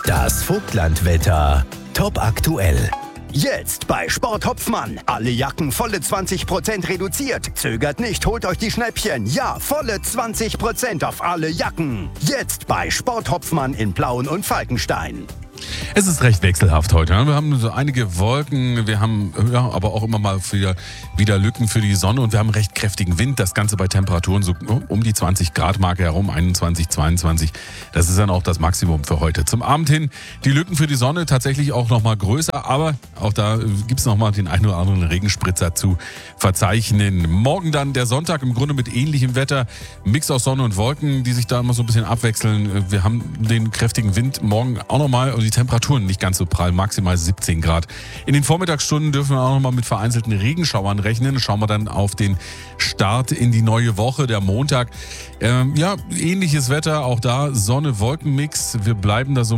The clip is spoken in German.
Das Vogtlandwetter. Top aktuell. Jetzt bei Sport Hopfmann. Alle Jacken volle 20% reduziert. Zögert nicht, holt euch die Schnäppchen. Ja, volle 20% auf alle Jacken. Jetzt bei Sport Hopfmann in Plauen und Falkenstein. Es ist recht wechselhaft heute. Wir haben so einige Wolken, wir haben aber auch immer mal wieder Lücken für die Sonne und wir haben recht kräftigen Wind. Das Ganze bei Temperaturen so um die 20-Grad-Marke herum, 21, 22. Das ist dann auch das Maximum für heute. Zum Abend hin die Lücken für die Sonne tatsächlich auch nochmal größer, aber auch da gibt es nochmal den einen oder anderen Regenspritzer zu verzeichnen. Morgen dann der Sonntag im Grunde mit ähnlichem Wetter. Mix aus Sonne und Wolken, die sich da immer so ein bisschen abwechseln. Wir haben den kräftigen Wind morgen auch nochmal und die Temperaturen nicht ganz so prall, maximal 17 Grad. In den Vormittagsstunden dürfen wir auch noch mal mit vereinzelten Regenschauern rechnen. Schauen wir dann auf den Start in die neue Woche, der Montag. Ähnliches Wetter, auch da Sonne-Wolken-Mix. Wir bleiben da so